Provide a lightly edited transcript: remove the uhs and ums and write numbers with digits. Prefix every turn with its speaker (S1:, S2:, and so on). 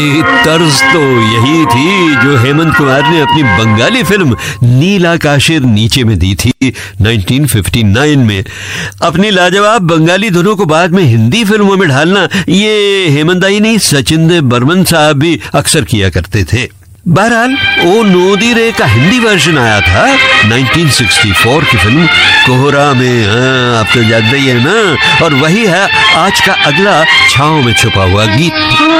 S1: तर्ज तो यही थी जो हेमंत कुमार ने अपनी बंगाली फिल्म नील आकाशेर नीचे में दी थी 1959 में। अपनी लाजवाब बंगाली धुनों को बाद में हिंदी फिल्मों में ढालना ये हेमंत दाई नहीं, सचिन देव बर्मन साहब भी अक्सर किया करते थे। बहरहाल ओ नोदी रे का हिंदी वर्जन आया था 1964 की फिल्म कोहरा में। आप तो जानते ही है ना। और वही है आज का अगला छांव में छुपा हुआ गीत।